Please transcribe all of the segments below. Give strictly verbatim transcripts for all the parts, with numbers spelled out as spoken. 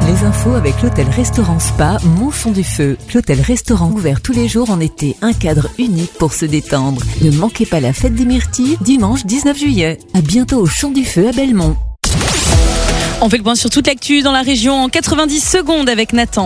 Les infos avec l'hôtel-restaurant Spa Montchon du Feu. L'hôtel-restaurant ouvert tous les jours en été, un cadre unique pour se détendre. Ne manquez pas la fête des Myrtilles, dimanche dix-neuf juillet. À bientôt au Champ du Feu à Belmont. On fait le point sur toute l'actu dans la région en quatre-vingt-dix secondes avec Nathan.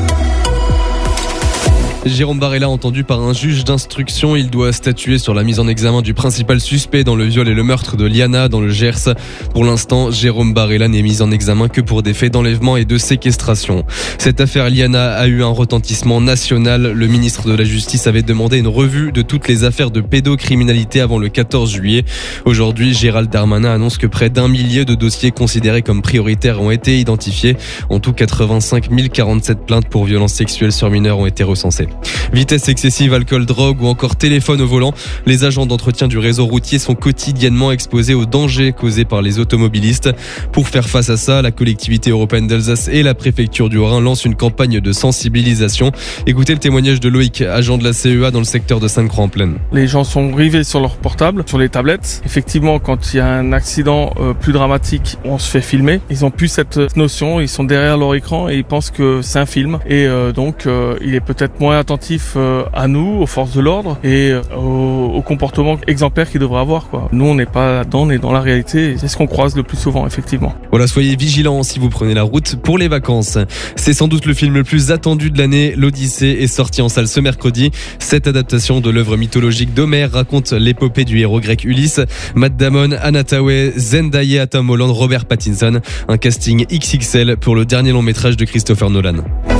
Jérôme Barella entendu par un juge d'instruction. Il doit statuer sur la mise en examen du principal suspect dans le viol et le meurtre de Liana dans le Gers. Pour l'instant, Jérôme Barella n'est mis en examen que pour des faits d'enlèvement et de séquestration. Cette affaire Liana a eu un retentissement national. Le ministre de la Justice avait demandé une revue de toutes les affaires de pédocriminalité avant le quatorze juillet. Aujourd'hui, Gérald Darmanin annonce que près d'un millier de dossiers considérés comme prioritaires ont été identifiés. En tout, quatre-vingt-cinq mille quarante-sept plaintes pour violences sexuelles sur mineurs ont été recensées. Vitesse excessive, alcool, drogue ou encore téléphone au volant. Les agents d'entretien du réseau routier sont quotidiennement exposés aux dangers causés par les automobilistes. Pour faire face à ça, la collectivité européenne d'Alsace et la préfecture du Haut-Rhin lancent une campagne de sensibilisation. Écoutez le témoignage de Loïc, agent de la C E A dans le secteur de Sainte-Croix-en-Plaine. Les gens sont rivés sur leur portable, sur les tablettes. Effectivement, quand il y a un accident euh, plus dramatique, on se fait filmer. Ils ont plus cette notion, ils sont derrière leur écran et ils pensent que c'est un film. Et euh, donc, euh, il est peut-être moins attentif euh, à nous, aux forces de l'ordre et euh, au, au comportement exemplaire qu'il devrait avoir, quoi. Nous, on n'est pas là-dedans, on est dans la réalité. C'est ce qu'on croise le plus souvent, effectivement. Voilà, soyez vigilants si vous prenez la route pour les vacances. C'est sans doute le film le plus attendu de l'année. L'Odyssée est sorti en salle ce mercredi. Cette adaptation de l'œuvre mythologique d'Homère raconte l'épopée du héros grec Ulysse. Matt Damon, Anna Thaoué, Zendaya, Tom Holland, Robert Pattinson. Un casting X X L pour le dernier long métrage de Christopher Nolan.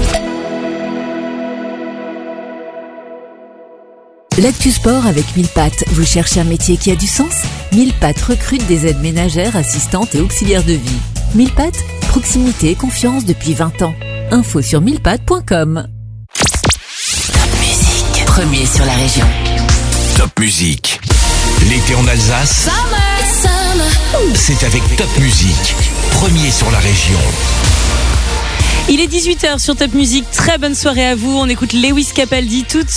L'actu sport avec mille pattes. Vous cherchez un métier qui a du sens ? mille pattes recrute des aides ménagères, assistantes et auxiliaires de vie. mille pattes, proximité et confiance depuis vingt ans. Info sur mille pattes point com. Top Musique, premier sur la région. Top Musique. L'été en Alsace, Summer, summer. C'est avec Top Musique, premier sur la région. Il est dix-huit heures sur Top Musique. Très bonne soirée à vous. On écoute Lewis Capaldi tout de suite.